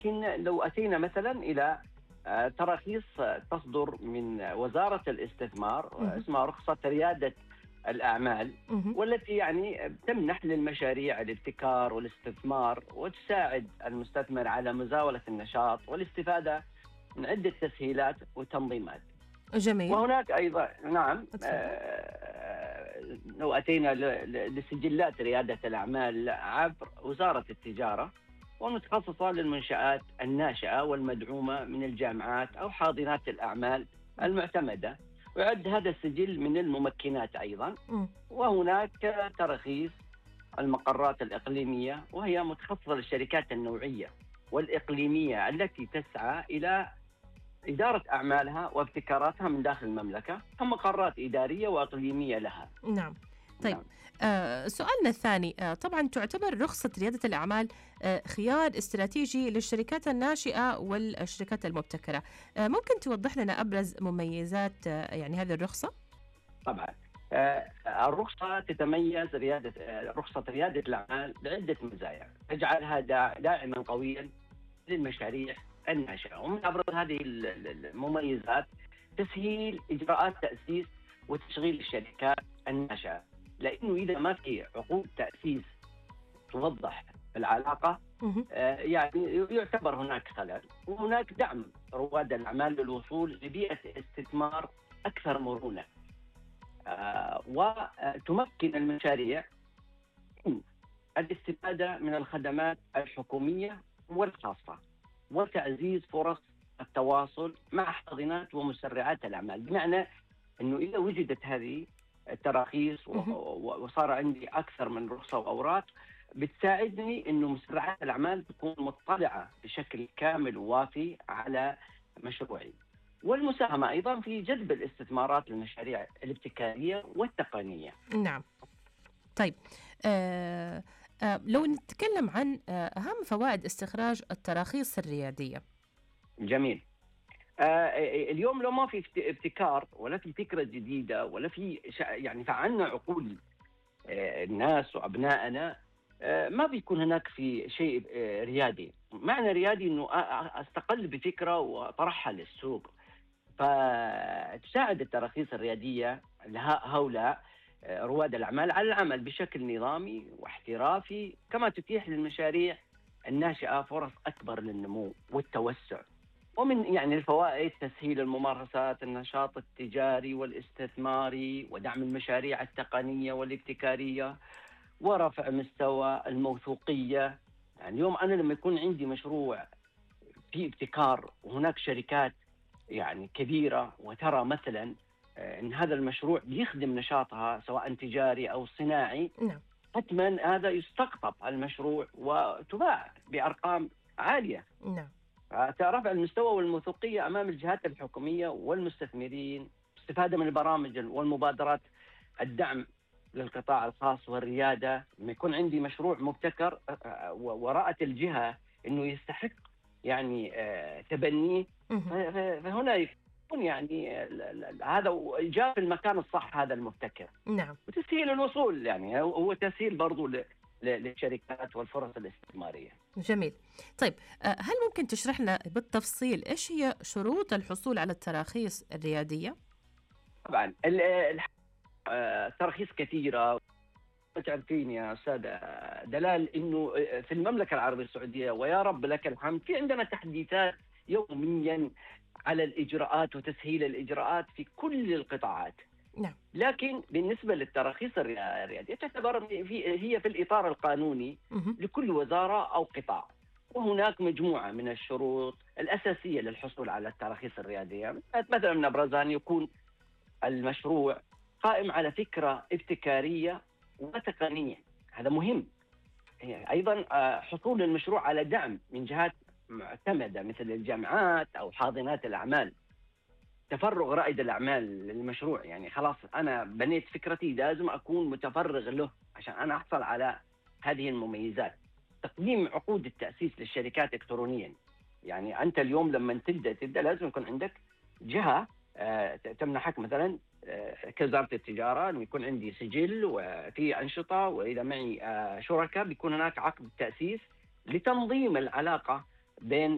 لكن لو أتينا مثلا إلى تراخيص تصدر من وزارة الاستثمار، اهم، اسمها رخصة ريادة الأعمال، اهم، والتي يعني تمنح للمشاريع الابتكار والاستثمار، وتساعد المستثمر على مزاولة النشاط والاستفادة من عدة تسهيلات وتنظيمات. جميل، وهناك أيضا نعم، اتفضل. لو أتينا لسجلات ريادة الأعمال عبر وزارة التجارة، ومتخصصة للمنشآت الناشئة والمدعومة من الجامعات أو حاضنات الأعمال إمم، المعتمدة، ويعد هذا السجل من الممكنات أيضا. إمم، وهناك تراخيص المقرات الإقليمية، وهي متخصصة للشركات النوعية والإقليمية التي تسعى إلى إدارة أعمالها وابتكاراتها من داخل المملكة، هم قرارات إدارية وإقليمية لها. نعم. طيب، نعم. سؤالنا الثاني، طبعًا تعتبر رخصة ريادة الأعمال خيار استراتيجي للشركات الناشئة والشركات المبتكرة. ممكن توضح لنا أبرز مميزات يعني هذه الرخصة؟ طبعا الرخصة تتميز رخصة ريادة الأعمال بعدة مزايا تجعلها داعما قويا للمشاريع الناشئة. ومن أبرز هذه المميزات تسهيل إجراءات تأسيس وتشغيل الشركات الناشئة، لأنه إذا ما في عقود تأسيس توضح العلاقة، اهم، يعني يعتبر هناك خلل. وهناك دعم رواد الأعمال للوصول لبيئة استثمار أكثر مرونة، وتمكن المشاريع من الاستفادة من الخدمات الحكومية والخاصة، وتعزيز فرص التواصل مع حاضنات ومسرعات الأعمال. بمعنى أنه إذا وجدت هذه التراخيص اهم، وصار عندي أكثر من رخصة وأوراق، بتساعدني أنه مسرعات الأعمال تكون مطلعة بشكل كامل ووافي على مشروعي، والمساهمة أيضا في جذب الاستثمارات للمشاريع الابتكارية والتقنية. نعم. طيب، آآ لو نتكلم عن أهم فوائد استخراج التراخيص الريادية. جميل. اليوم لو ما في ابتكار ولا في فكرة جديدة ولا في يعني فعلنا عقول الناس وأبنائنا، ما بيكون هناك في شيء ريادي. معنى ريادي أنه أستقل بفكرة وطرحها للسوق. فتساعد التراخيص الريادية هؤلاء رواد الأعمال على العمل بشكل نظامي واحترافي، كما تتيح للمشاريع الناشئة فرص أكبر للنمو والتوسع. ومن يعني الفوائد تسهيل الممارسات، النشاط التجاري والاستثماري، ودعم المشاريع التقنية والابتكارية، ورفع مستوى الموثوقية. يعني اليوم أنا لما يكون عندي مشروع في ابتكار وهناك شركات يعني كبيرة، وترى مثلا أن هذا المشروع بيخدم نشاطها سواء تجاري أو صناعي، نعم، حتما هذا يستقطب المشروع وتباع بأرقام عالية. نعم، رفع المستوى والموثوقية أمام الجهات الحكومية والمستثمرين، استفادة من البرامج والمبادرات الدعم للقطاع الخاص والريادة. لما يكون عندي مشروع مبتكر ورأت الجهة أنه يستحق يعني تبنيه، اهم، فهنا يكون يعني هذا جاء في المكان الصح هذا المبتكر. نعم. وتسهيل الوصول، يعني هو تسهيل برضو للشركات والفرص الاستثمارية. جميل. طيب، هل ممكن تشرح لنا بالتفصيل إيش هي شروط الحصول على التراخيص الريادية؟ طبعا تراخيص كثيرة. تعرفين يا أستاذ دلال أنه في المملكة العربية السعودية، ويا رب لك الحمد، في عندنا تحديثات يوميا على الإجراءات وتسهيل الإجراءات في كل القطاعات. نعم، لكن بالنسبة للتراخيص الريادية تعتبر هي في الإطار القانوني اهم، لكل وزارة أو قطاع. وهناك مجموعة من الشروط الأساسية للحصول على التراخيص الريادية، مثلا من أبرزها أن يكون المشروع قائم على فكرة ابتكارية وتقنية، هذا مهم. أيضا حصول المشروع على دعم من جهات معتمدة مثل الجامعات أو حاضنات الأعمال، تفرغ رائد الأعمال للمشروع. يعني خلاص أنا بنيت فكرتي، لازم أكون متفرغ له عشان أنا أحصل على هذه المميزات. تقديم عقود التأسيس للشركات إلكترونيا، يعني أنت اليوم لما تبدأ لازم يكون عندك جهة تمنحك مثلا كوزارة التجارة، أن يكون عندي سجل وفي أنشطة، وإذا معي شركاء بيكون هناك عقد تأسيس لتنظيم العلاقة بين